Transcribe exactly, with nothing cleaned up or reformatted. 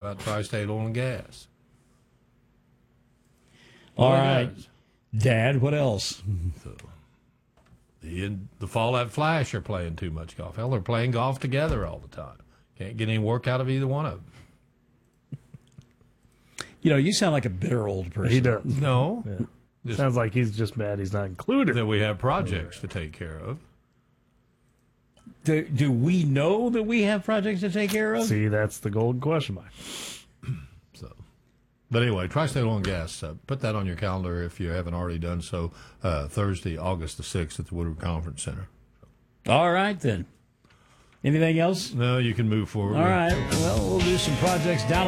about Tri-State Oil and Gas. All Well, right. guys, Dad, what else? So, the, the Fallout Flash are playing too much golf. Hell, they're playing golf together all the time. Can't get any work out of either one of them. You know, you sound like a bitter old person. He does. No. Yeah. Just Sounds like he's just mad he's not included. that we have projects to take care of. Do, do we know that we have projects to take care of? See, that's the golden question mark. So, but anyway, Tri-State Oil and Gas, uh, put that on your calendar if you haven't already done so. Uh, Thursday, August the sixth at the Woodward Conference Center. All right, then. Anything else? No, you can move forward. All right. Well, we'll do some projects down